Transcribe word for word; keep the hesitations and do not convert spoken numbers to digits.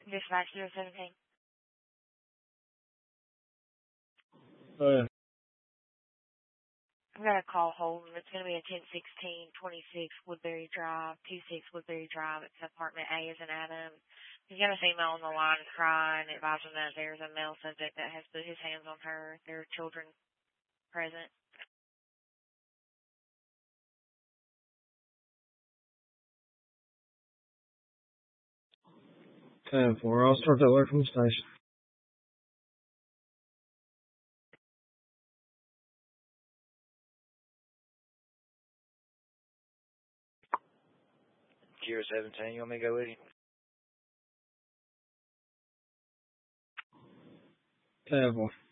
Dispatch zero seventeen. Uh, I've got a call holding. It's going to be a ten sixteen twenty-six Woodbury Drive, two six Woodbury Drive. It's apartment A as in Adam. He's got a female on the line crying, advising that there's a male subject that has put his hands on her. There are children present. ten four. I'll start that work from the station. Zero seventeen, you want me to go with you? ten four.